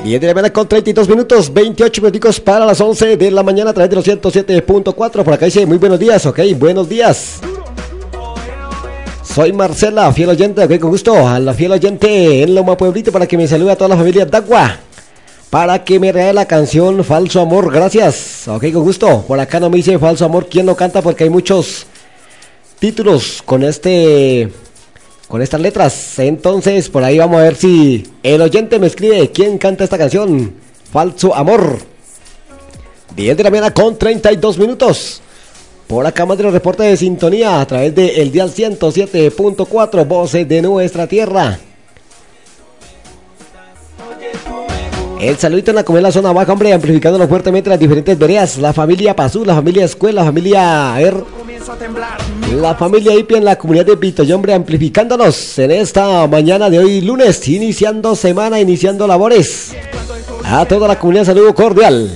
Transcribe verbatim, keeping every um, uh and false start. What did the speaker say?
diez de la mañana con treinta y dos minutos, veintiocho minutos para las once de la mañana a través de los ciento siete punto cuatro. Por acá dice muy buenos días, ok, buenos días. Soy Marcela, fiel oyente, ok, con gusto, a la fiel oyente en Loma Pueblito para que me salude a toda la familia Dagua. Para que me regale la canción Falso Amor, gracias, ok, con gusto. Por acá no me dice Falso Amor, ¿quién lo canta? Porque hay muchos títulos con este... con estas letras. Entonces por ahí vamos a ver si el oyente me escribe quién canta esta canción Falso Amor. diez de la mañana con treinta y dos minutos. Por acá más de los reportes de sintonía a través de el dial ciento siete punto cuatro, voces de nuestra tierra. El saludito en la comunidad de la zona baja, hombre, amplificándolo fuertemente las diferentes veredas. La familia Pazú, la familia Escuela, la familia Er, la familia Ipia en la comunidad de Pitoy, hombre, amplificándonos en esta mañana de hoy lunes, iniciando semana, iniciando labores. A toda la comunidad, saludo cordial.